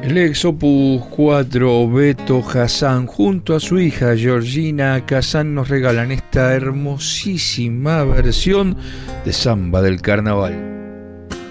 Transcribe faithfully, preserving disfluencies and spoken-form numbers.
El ex Opus cuatro Beto Hassán junto a su hija Georgina Kazan nos regalan esta hermosísima versión de Samba del Carnaval.